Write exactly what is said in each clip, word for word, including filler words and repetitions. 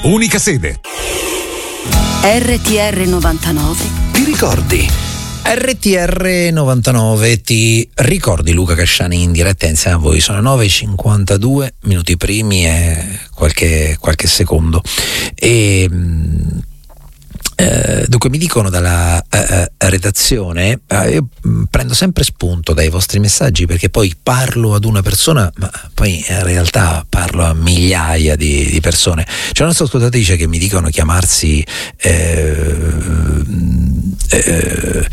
unica sede. R T R novantanove. Ti ricordi? R T R novantanove, ti ricordi? Luca Casciani in diretta insieme a voi. Sono nove e cinquantadue minuti primi e qualche, qualche secondo. E Eh, dunque mi dicono dalla eh, redazione, eh, io prendo sempre spunto dai vostri messaggi, perché poi parlo ad una persona ma poi in realtà parlo a migliaia di, di persone. C'è una nostra ascoltatrice che mi dicono chiamarsi eh, eh,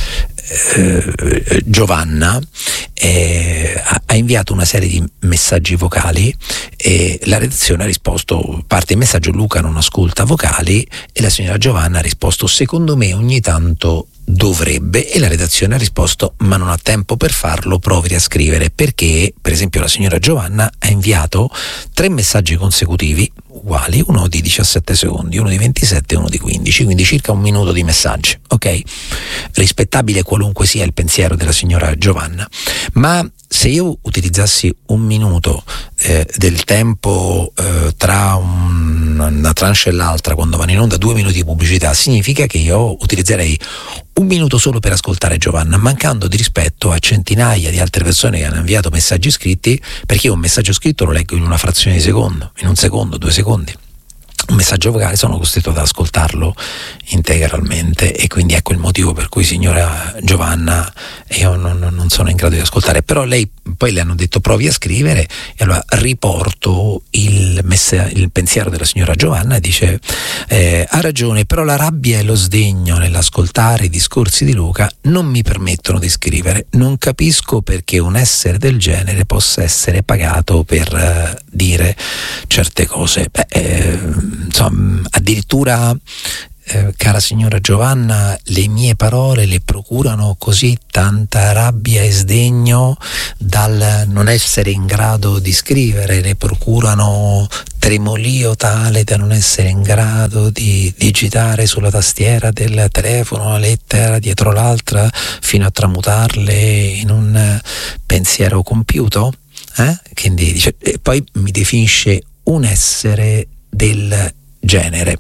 eh, Giovanna, eh, ha, ha inviato una serie di messaggi vocali e la redazione ha risposto, parte il messaggio: Luca non ascolta vocali, e la signora Giovanna ha risposto: secondo me ogni tanto dovrebbe, e la redazione ha risposto: ma non ha tempo per farlo, provi a scrivere. Perché per esempio la signora Giovanna ha inviato tre messaggi consecutivi uguali, uno di diciassette secondi, uno di ventisette e uno di quindici, quindi circa un minuto di messaggi, ok? Rispettabile qualunque sia il pensiero della signora Giovanna, ma se io utilizzassi un minuto eh, del tempo eh, tra un, una tranche e l'altra, quando vanno in onda due minuti di pubblicità, significa che io utilizzerei un minuto solo per ascoltare Giovanna, mancando di rispetto a centinaia di altre persone che hanno inviato messaggi scritti, perché io un messaggio scritto lo leggo in una frazione di secondo, in un secondo, due secondi. Un messaggio vocale sono costretto ad ascoltarlo integralmente, e quindi ecco il motivo per cui, signora Giovanna, io non, non sono in grado di ascoltare. Però lei, poi le hanno detto provi a scrivere, e allora riporto il, messa- il pensiero della signora Giovanna, e dice eh, ha ragione, però la rabbia e lo sdegno nell'ascoltare i discorsi di Luca non mi permettono di scrivere. Non capisco perché un essere del genere possa essere pagato per uh, dire certe cose. Beh, eh, insomma, addirittura eh, cara signora Giovanna, le mie parole le procurano così tanta rabbia e sdegno dal non essere in grado di scrivere, le procurano tremolio tale da non essere in grado di digitare sulla tastiera del telefono una lettera dietro l'altra fino a tramutarle in un pensiero compiuto? Eh? Quindi dice, e poi mi definisce un essere del genere.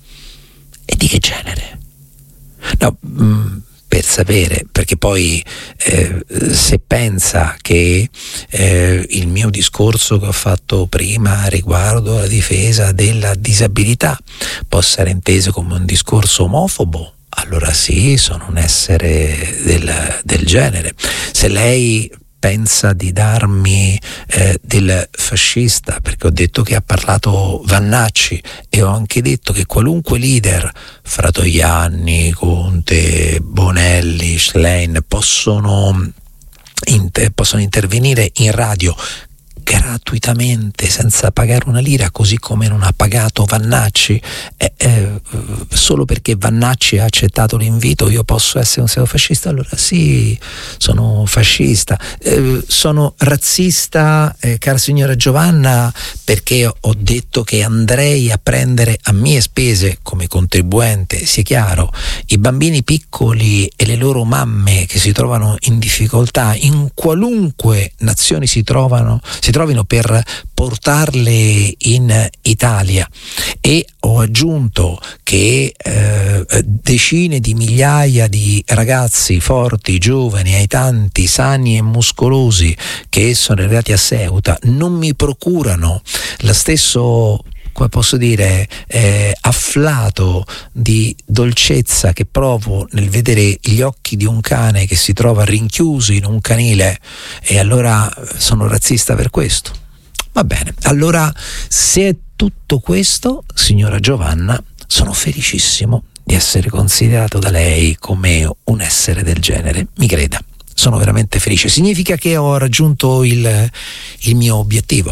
E di che genere? No, mh, per sapere, perché poi eh, se pensa che eh, il mio discorso che ho fatto prima riguardo alla difesa della disabilità possa essere inteso come un discorso omofobo, allora sì, sono un essere del, del genere. Se lei pensa di darmi eh, del fascista perché ho detto che ha parlato Vannacci, e ho anche detto che qualunque leader, Fratoianni, Conte, Bonelli, Schlein, possono, inter- possono intervenire in radio gratuitamente senza pagare una lira, così come non ha pagato Vannacci, eh, eh, solo perché Vannacci ha accettato l'invito io posso essere un pseudofascista? Allora sì, sono fascista. Eh, sono razzista, eh, cara signora Giovanna, perché ho detto che andrei a prendere a mie spese come contribuente, sia chiaro, i bambini piccoli e le loro mamme che si trovano in difficoltà in qualunque nazione si trovano si trovino, per portarle in Italia. E ho aggiunto che eh, decine di migliaia di ragazzi forti, giovani, ai tanti sani e muscolosi che sono arrivati a Ceuta non mi procurano lo stesso, come posso dire, eh, afflato di dolcezza che provo nel vedere gli occhi di un cane che si trova rinchiuso in un canile, e allora sono razzista per questo. Va bene, allora se è tutto questo, signora Giovanna, sono felicissimo di essere considerato da lei come un essere del genere, mi creda, sono veramente felice, significa che ho raggiunto il, il mio obiettivo.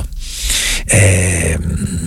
Eh,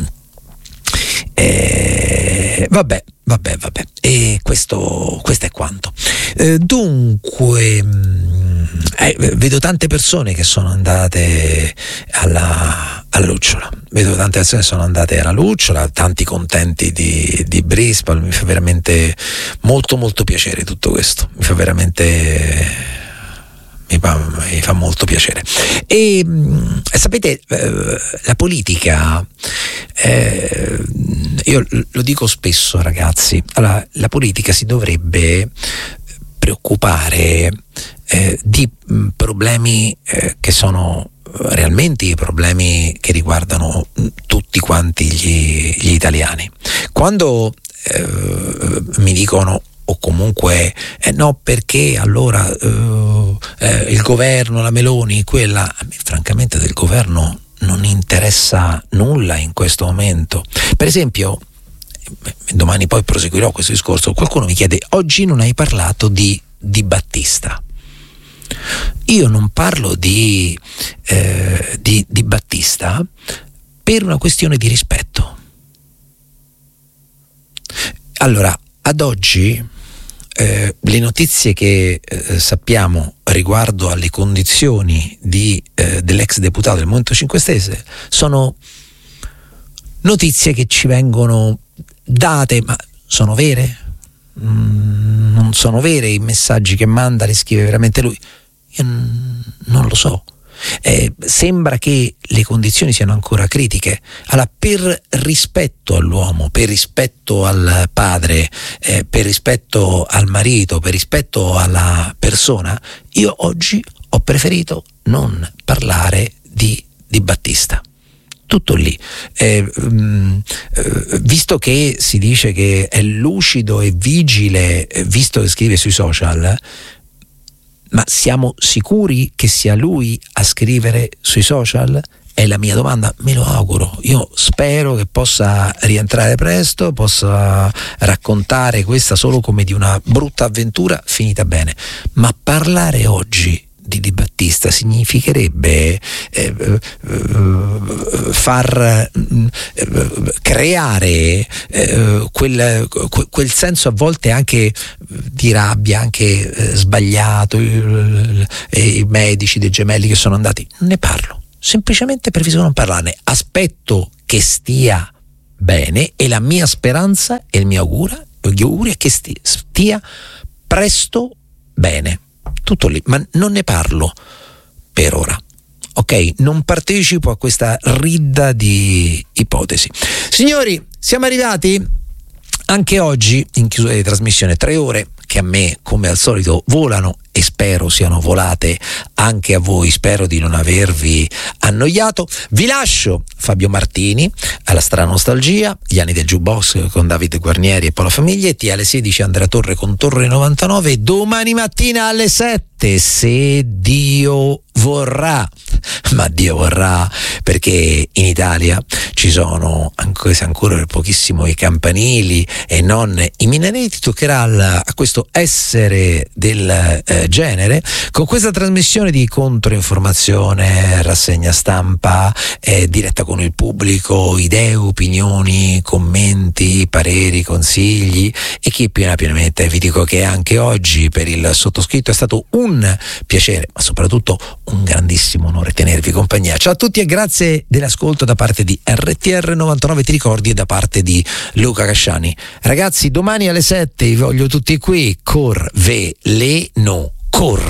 Eh, vabbè, vabbè, vabbè. E questo, questo è quanto. Eh, dunque, eh, vedo tante persone che sono andate alla, alla lucciola. Vedo tante persone che sono andate alla lucciola, tanti contenti di, di Brispal. Mi fa veramente molto, molto piacere tutto questo. Mi fa veramente. Mi fa, mi fa molto piacere. E sapete, eh, la politica, eh, io lo dico spesso, ragazzi, allora, la politica si dovrebbe preoccupare eh, di mh, problemi eh, che sono realmente i problemi che riguardano tutti quanti gli, gli italiani. Quando eh, mi dicono, o comunque eh no, perché allora eh, eh, il governo, la Meloni, quella, a me francamente del governo non interessa nulla in questo momento. Per esempio, domani poi proseguirò questo discorso, qualcuno mi chiede: oggi non hai parlato di Di Battista. Io non parlo di, eh, di, di Battista per una questione di rispetto. Allora, ad oggi eh, le notizie che eh, sappiamo riguardo alle condizioni di, eh, dell'ex deputato del Movimento cinque Stelle sono notizie che ci vengono date, ma sono vere? Mm, non sono vere i messaggi che manda, li scrive veramente lui? Io n- non lo so. Eh, sembra che le condizioni siano ancora critiche. Allora, per rispetto all'uomo, per rispetto al padre, eh, per rispetto al marito, per rispetto alla persona, io oggi ho preferito non parlare di, di Battista. Tutto lì. Eh, mh, eh, visto che si dice che è lucido e vigile, eh, visto che scrive sui social, ma siamo sicuri che sia lui a scrivere sui social? È la mia domanda, me lo auguro. Io spero che possa rientrare presto, possa raccontare questa solo come di una brutta avventura finita bene. Ma parlare oggi di Di Battista significherebbe eh, eh, far eh, creare eh, quel, quel senso a volte anche di rabbia, anche eh, sbagliato, i, i medici dei gemelli che sono andati. Non ne parlo, semplicemente preferisco non parlarne. Aspetto che stia bene e la mia speranza e il mio augurio, gli auguri è che stia, stia presto bene. Tutto lì, ma non ne parlo per ora, ok? Non partecipo a questa ridda di ipotesi. Signori, siamo arrivati anche oggi in chiusura di trasmissione, tre ore che a me come al solito volano e spero siano volate anche a voi, spero di non avervi annoiato. Vi lascio Fabio Martini alla Strana Nostalgia, gli anni del jukebox con Davide Guarnieri e Paolo Famiglietti, alle sedici Andrea Torre con Torre novantanove, domani mattina alle sette, se Dio vorrà, ma Dio vorrà, perché in Italia ci sono anche se ancora per pochissimo i campanili e non i minareti. Toccherà al, a questo essere del eh, genere con questa trasmissione di controinformazione, rassegna stampa, eh, diretta con il pubblico, idee, opinioni, commenti, pareri, consigli e chi più ne ha più ne mette. Vi dico che anche oggi per il sottoscritto è stato un piacere, ma soprattutto un grandissimo onore tenervi compagnia. Ciao a tutti e grazie dell'ascolto da parte di R T R novantanove, ti ricordi, e da parte di Luca Casciani. Ragazzi, domani alle sette vi voglio tutti qui. Cor ve le no cor